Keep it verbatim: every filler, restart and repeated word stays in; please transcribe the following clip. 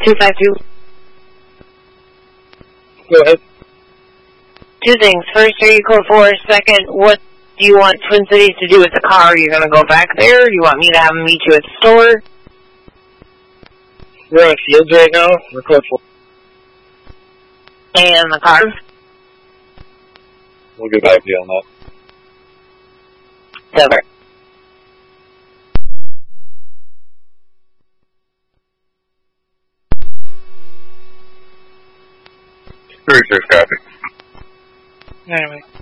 two five two. Go ahead. Two things. First, are you code four? Second, what do you want Twin Cities to do with the car? Are you going to go back there? Do you want me to have them meet you at the store? We're on fields right now. We're code four. And the car? We'll get back to you on that. Over. thirty-six copy. Anyway.